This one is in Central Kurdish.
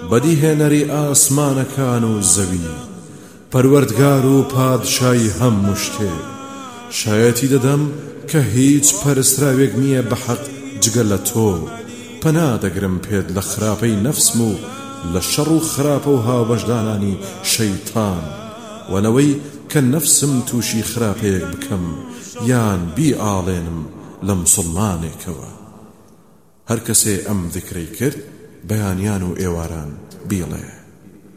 بەدیهێنەری ئاسمانەکان و زەوی، پەروەردگار و پادشای هەموو شتێک. شایەتی دەدەم کە هیچ پەرستراوێک نییە بەحەق جگە لە تۆ. پەنا دەگرم پێت لە خراپەی نەفسم و لە شەڕ و خراپە و هاوبەشدانانی شەیتان، وەنەوەی کە نەفسم تووشی خراپەیەک بکەم یان بیئاڵێنم لە موسڵمانێکەوە. هەر کەسێ ئەم ذکرەی کرد بەیانیان و ئێواران بیڵێ.